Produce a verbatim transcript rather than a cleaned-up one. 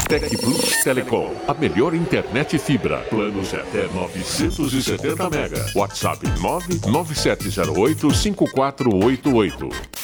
Tec Plus Telecom, a melhor internet fibra. Planos de até novecentos e setenta mega. WhatsApp nove nove sete zero oito cinco quatro oito oito.